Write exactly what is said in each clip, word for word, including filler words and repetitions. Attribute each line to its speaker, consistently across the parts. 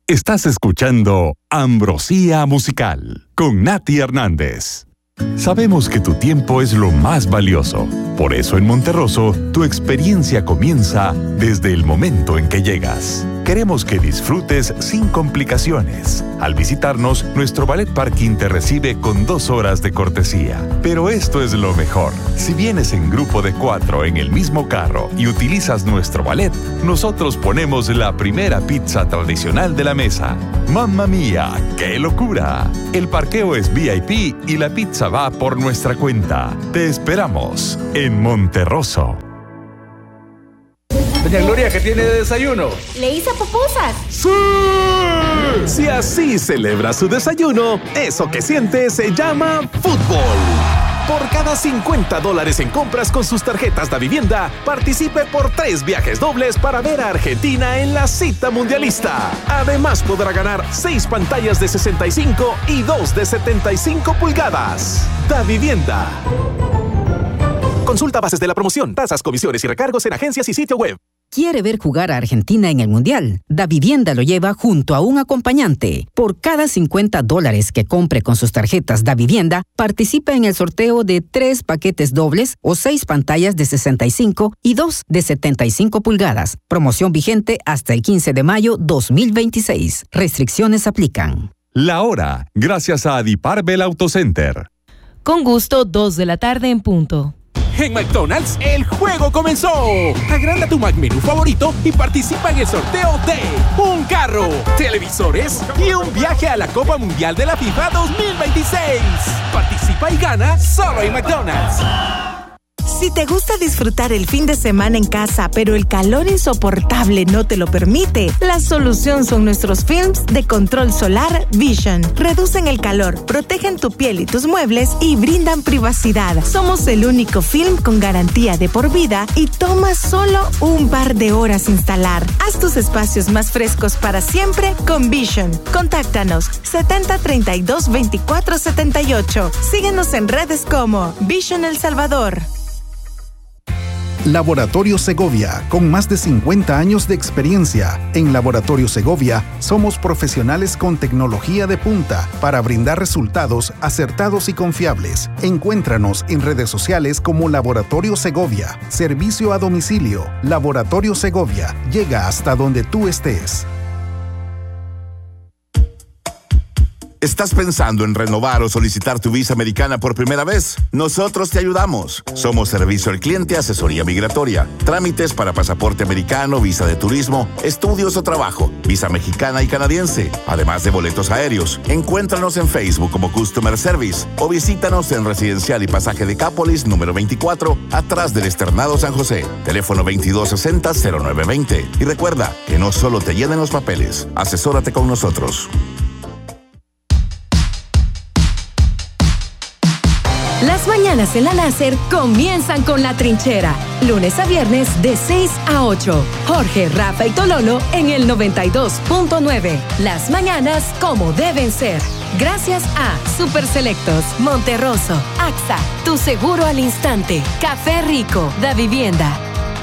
Speaker 1: Estás escuchando Ambrosía Musical con Nati Hernández. Sabemos que tu tiempo es lo más valioso. Por eso en Monterroso, tu experiencia comienza desde el momento en que llegas. Queremos que disfrutes sin complicaciones. Al visitarnos, nuestro ballet parking te recibe con dos horas de cortesía. Pero esto es lo mejor. Si vienes en grupo de cuatro en el mismo carro y utilizas nuestro ballet, nosotros ponemos la primera pizza tradicional de la mesa. ¡Mamma mía! ¡Qué locura! El parqueo es V I P y la pizza va por nuestra cuenta. Te esperamos en Monterroso.
Speaker 2: Doña Gloria, ¿qué tiene de desayuno?
Speaker 3: Le hice pupusas.
Speaker 4: ¡Sí! Si así celebra su desayuno, eso que siente se llama fútbol. Por cada cincuenta dólares en compras con sus tarjetas de vivienda, participe por tres viajes dobles para ver a Argentina en la cita mundialista. Además podrá ganar seis pantallas de sesenta y cinco y dos de setenta y cinco pulgadas. Da Vivienda. Consulta bases de la promoción, tasas, comisiones y recargos en agencias y sitio web.
Speaker 5: ¿Quiere ver jugar a Argentina en el Mundial? Da Vivienda lo lleva junto a un acompañante. Por cada cincuenta dólares que compre con sus tarjetas Da Vivienda, participa en el sorteo de tres paquetes dobles o seis pantallas de sesenta y cinco y dos de setenta y cinco pulgadas. Promoción vigente hasta el quince de mayo dos mil veintiséis. Restricciones aplican.
Speaker 1: La hora, gracias a Adiparbel Auto Center.
Speaker 6: Con gusto, dos de la tarde en punto.
Speaker 4: En McDonald's, el juego comenzó. Agranda tu McMenú favorito y participa en el sorteo de un carro, televisores y un viaje a la Copa Mundial de la FIFA dos mil veintiséis. Participa y gana solo en McDonald's.
Speaker 7: Si te gusta disfrutar el fin de semana en casa, pero el calor insoportable no te lo permite, la solución son nuestros films de control solar Vision. Reducen el calor, protegen tu piel y tus muebles y brindan privacidad. Somos el único film con garantía de por vida y toma solo un par de horas instalar. Haz tus espacios más frescos para siempre con Vision. Contáctanos setenta treinta y dos veinticuatro setenta y ocho. Síguenos en redes como Vision El Salvador.
Speaker 8: Laboratorio Segovia, con más de cincuenta años de experiencia. En Laboratorio Segovia somos profesionales con tecnología de punta para brindar resultados acertados y confiables. Encuéntranos en redes sociales como Laboratorio Segovia. Servicio a domicilio. Laboratorio Segovia. Llega hasta donde tú estés.
Speaker 9: ¿Estás pensando en renovar o solicitar tu visa americana por primera vez? Nosotros te ayudamos. Somos servicio al cliente, asesoría migratoria, trámites para pasaporte americano, visa de turismo, estudios o trabajo, visa mexicana y canadiense, además de boletos aéreos. Encuéntranos en Facebook como Customer Service o visítanos en Residencial y Pasaje de Cápolis, número veinticuatro, atrás del Externado San José. Teléfono veintidós sesenta cero nueve veinte. Y recuerda que no solo te llenen los papeles, asesórate con nosotros.
Speaker 10: Las mañanas en la Láser comienzan con La Trinchera. Lunes a viernes de seis a ocho. Jorge, Rafa y Tololo en el noventa y dos punto nueve. Las mañanas como deben ser. Gracias a Super Selectos, Monterroso, A X A, Tu Seguro al Instante, Café Rico, Da Vivienda.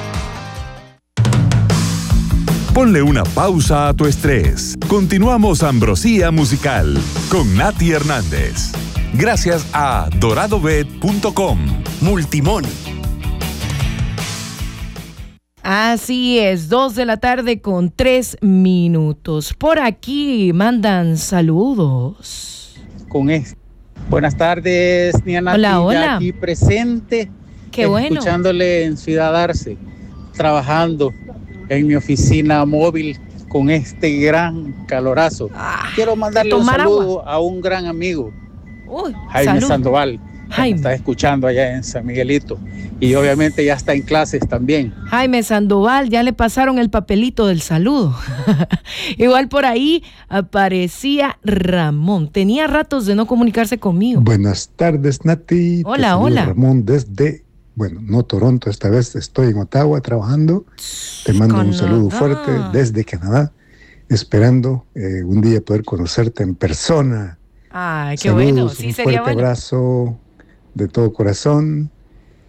Speaker 1: Ponle una pausa a tu estrés. Continuamos Ambrosía Musical con Nati Hernández. Gracias a dorado bet punto com. Multimón.
Speaker 6: Así es, dos de la tarde con tres minutos. Por aquí mandan saludos.
Speaker 11: Con esto. Buenas tardes, Nia Nati.
Speaker 6: Hola, hola.
Speaker 11: Aquí presente.
Speaker 6: Qué bueno.
Speaker 11: Escuchándole en Ciudad Arce, trabajando en mi oficina móvil con este gran calorazo. Ah, Quiero mandarle un saludo agua. a un gran amigo.
Speaker 6: Uy,
Speaker 11: Jaime
Speaker 6: salud.
Speaker 11: Sandoval,
Speaker 6: Jaime.
Speaker 11: que está escuchando allá en San Miguelito y obviamente ya está en clases también.
Speaker 6: Jaime Sandoval, ya le pasaron el papelito del saludo. Igual por ahí aparecía Ramón, tenía ratos de no comunicarse conmigo.
Speaker 12: Buenas tardes, Nati.
Speaker 6: Hola, hola.
Speaker 12: Ramón desde, bueno, no Toronto, esta vez estoy en Ottawa trabajando. Te mando Canadá. un saludo fuerte desde Canadá, esperando eh, un día poder conocerte en persona.
Speaker 6: Ay, qué
Speaker 12: Saludos,
Speaker 6: bueno, sí
Speaker 12: un
Speaker 6: sería
Speaker 12: fuerte
Speaker 6: bueno.
Speaker 12: abrazo de todo corazón.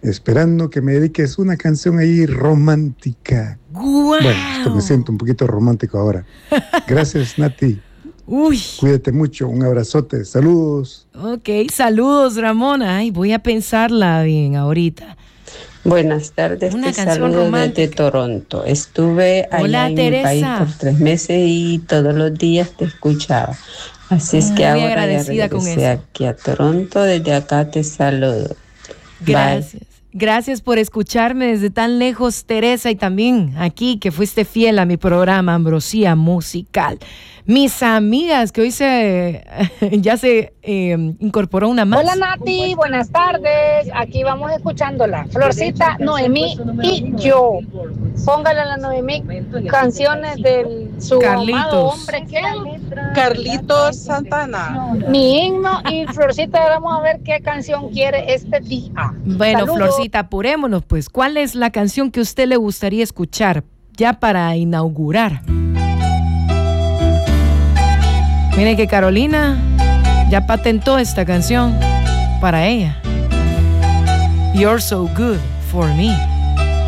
Speaker 12: esperando que me dediques una canción ahí romántica.
Speaker 6: ¡Guau!
Speaker 12: Bueno, esto me siento un poquito romántico ahora. Gracias, Nati.
Speaker 6: Uy.
Speaker 12: Cuídate mucho, un abrazote, saludos.
Speaker 6: Ok, saludos, Ramona. Ay, voy a pensarla bien ahorita.
Speaker 3: Buenas tardes,
Speaker 6: Una
Speaker 3: te
Speaker 6: canción
Speaker 3: saludo
Speaker 6: romántica.
Speaker 3: desde Toronto. Estuve
Speaker 6: Hola,
Speaker 3: allá en
Speaker 6: Teresa.
Speaker 3: mi país por tres meses y todos los días te escuchaba. Así es que
Speaker 6: Muy
Speaker 3: ahora ya
Speaker 6: agradecida con
Speaker 3: regresé
Speaker 6: eso.
Speaker 3: aquí a Toronto. Desde acá te saludo.
Speaker 6: Gracias. Gracias por escucharme desde tan lejos, Teresa, y también aquí que fuiste fiel a mi programa Ambrosía Musical. Mis amigas, que hoy se ya se eh, incorporó una más.
Speaker 13: Hola Nati, buenas tardes. Aquí vamos escuchándola. Florcita, Noemí y yo. Póngale a la Noemí canciones de su
Speaker 6: Carlitos.
Speaker 13: amado hombre que
Speaker 14: Carlitos Santana.
Speaker 13: mi himno, y Florcita, vamos a ver qué canción quiere este día.
Speaker 6: Bueno,
Speaker 13: Saludos.
Speaker 6: Florcita, apurémonos, pues. ¿Cuál es la canción que a usted le gustaría escuchar ya para inaugurar? Mire que Carolina ya patentó esta canción para ella. You're so good for me.